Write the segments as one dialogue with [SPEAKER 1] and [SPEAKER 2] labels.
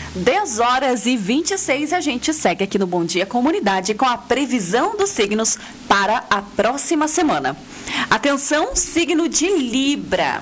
[SPEAKER 1] 10h26, a gente segue aqui no Bom Dia Comunidade com a previsão dos signos para a próxima semana. Atenção, signo de Libra.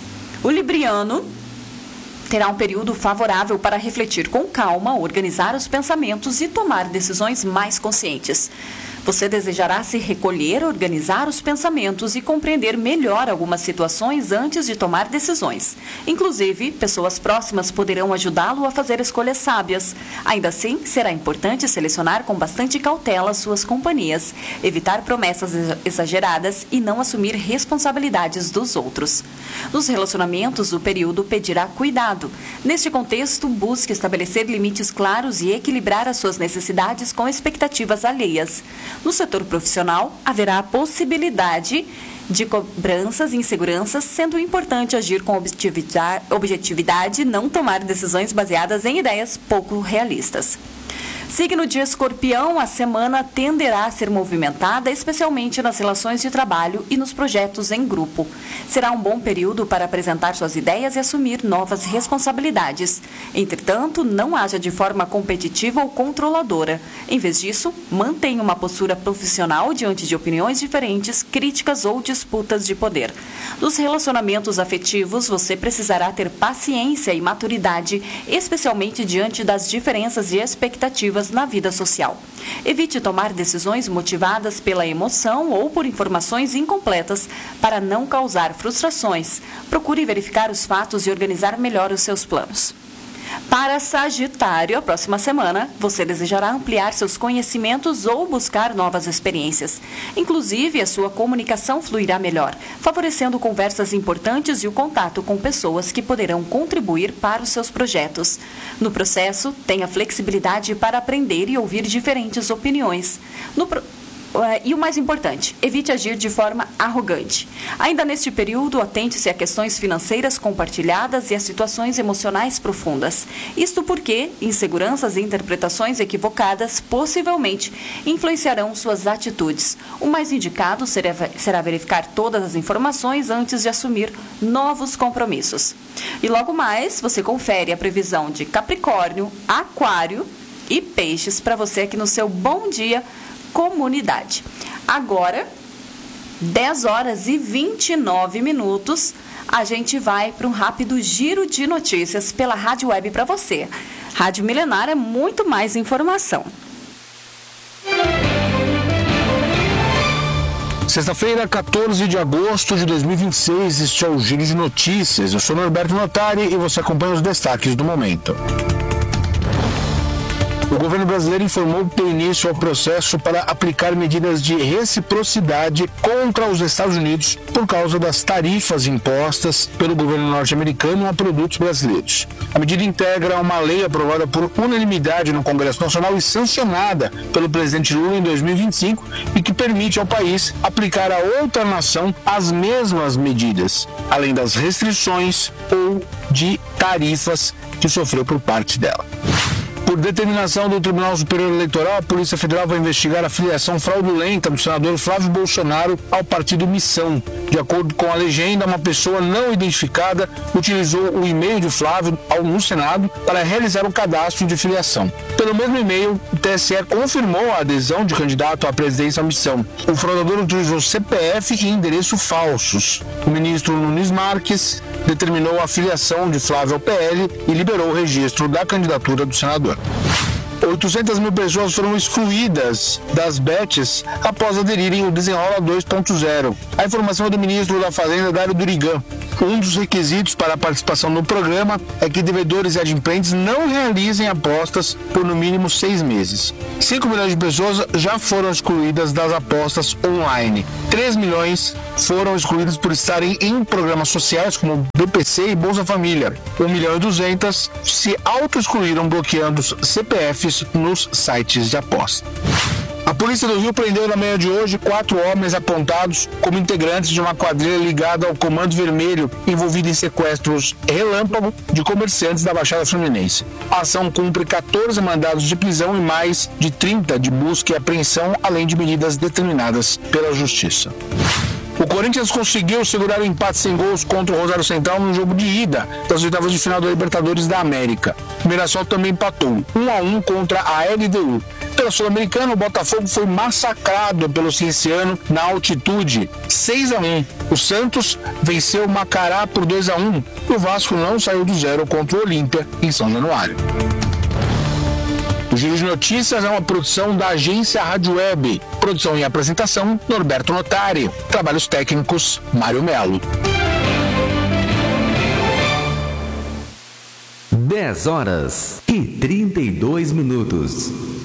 [SPEAKER 1] O libriano terá um período favorável para refletir com calma, organizar os pensamentos e tomar decisões mais conscientes. Você desejará se recolher, organizar os pensamentos e compreender melhor algumas situações antes de tomar decisões. Inclusive, pessoas próximas poderão ajudá-lo a fazer escolhas sábias. Ainda assim, será importante selecionar com bastante cautela suas companhias, evitar promessas exageradas e não assumir responsabilidades dos outros. Nos relacionamentos, o período pedirá cuidado. Neste contexto, busque estabelecer limites claros e equilibrar as suas necessidades com expectativas alheias. No setor profissional, haverá a possibilidade de cobranças e inseguranças, sendo importante agir com objetividade e não tomar decisões baseadas em ideias pouco realistas. Signo de Escorpião, a semana tenderá a ser movimentada, especialmente nas relações de trabalho e nos projetos em grupo. Será um bom período para apresentar suas ideias e assumir novas responsabilidades. Entretanto, não haja de forma competitiva ou controladora. Em vez disso, mantenha uma postura profissional diante de opiniões diferentes, críticas ou disputas de poder. Nos relacionamentos afetivos, você precisará ter paciência e maturidade, especialmente diante das diferenças e expectativas na vida social. Evite tomar decisões motivadas pela emoção ou por informações incompletas para não causar frustrações. Procure verificar os fatos e organizar melhor os seus planos. Para Sagitário, a próxima semana, você desejará ampliar seus conhecimentos ou buscar novas experiências. Inclusive, a sua comunicação fluirá melhor, favorecendo conversas importantes e o contato com pessoas que poderão contribuir para os seus projetos. No processo, tenha flexibilidade para aprender e ouvir diferentes opiniões. E o mais importante, evite agir de forma arrogante. Ainda neste período, atente-se a questões financeiras compartilhadas e a situações emocionais profundas. Isto porque inseguranças e interpretações equivocadas possivelmente influenciarão suas atitudes. O mais indicado será verificar todas as informações antes de assumir novos compromissos. E logo mais, você confere a previsão de Capricórnio, Aquário e Peixes para você aqui no seu Bom Dia Comunidade. Agora, 10h29, a gente vai para um rápido giro de notícias pela Rádio Web para você. Rádio Milenar é muito mais informação.
[SPEAKER 2] Sexta-feira, 14 de agosto de 2026, este é o Giro de Notícias. Eu sou Norberto Notari e você acompanha os destaques do momento. O governo brasileiro informou que deu início ao processo para aplicar medidas de reciprocidade contra os Estados Unidos por causa das tarifas impostas pelo governo norte-americano a produtos brasileiros. A medida integra uma lei aprovada por unanimidade no Congresso Nacional e sancionada pelo presidente Lula em 2025 e que permite ao país aplicar a outra nação as mesmas medidas, além das restrições ou de tarifas que sofreu por parte dela. Por determinação do Tribunal Superior Eleitoral, a Polícia Federal vai investigar a filiação fraudulenta do senador Flávio Bolsonaro ao partido Missão. De acordo com a legenda, uma pessoa não identificada utilizou o e-mail de Flávio no Senado para realizar o cadastro de filiação. Pelo mesmo e-mail, o TSE confirmou a adesão de candidato à presidência à Missão. O fraudador utilizou CPF e endereço falsos. O ministro Nunes Marques determinou a filiação de Flávio ao PL e liberou o registro da candidatura do senador. 800 mil pessoas foram excluídas das bets após aderirem ao Desenrola 2.0. A informação é do ministro da Fazenda, Dário Durigan. Um dos requisitos para a participação no programa é que devedores e adimplentes não realizem apostas por no mínimo 6 meses. 5 milhões de pessoas já foram excluídas das apostas online. 3 milhões foram excluídas por estarem em programas sociais como BPC e Bolsa Família. 1.200.000 se auto-excluíram bloqueando os CPFs nos sites de aposta. A Polícia do Rio prendeu na manhã de hoje 4 homens apontados como integrantes de uma quadrilha ligada ao Comando Vermelho, envolvida em sequestros relâmpago de comerciantes da Baixada Fluminense. A ação cumpre 14 mandados de prisão e mais de 30 de busca e apreensão, além de medidas determinadas pela Justiça. O Corinthians conseguiu segurar o empate sem gols contra o Rosário Central no jogo de ida das oitavas de final da Libertadores da América. O Mirassol também empatou 1-1 contra a LDU. Pela Sul-Americana, o Botafogo foi massacrado pelo Cienciano na altitude, 6-1. O Santos venceu o Macará por 2-1 e o Vasco não saiu do zero contra o Olímpia em São Januário. O Giro de Notícias é uma produção da agência Rádio Web. Produção e apresentação, Norberto Notari. Trabalhos técnicos, Mário Melo.
[SPEAKER 3] 10 horas e 32 minutos.